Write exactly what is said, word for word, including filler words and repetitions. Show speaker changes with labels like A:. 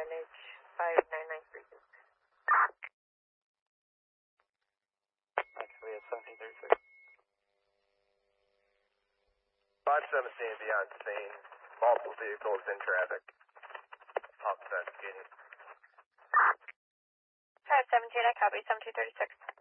A: mileage five nine nine three six.
B: Actually, it's seventeen thirty-six.
C: five seventeen beyond scene. Multiple vehicles in traffic. Offset, getting.
A: five seventeen, I copy, seventeen thirty-six.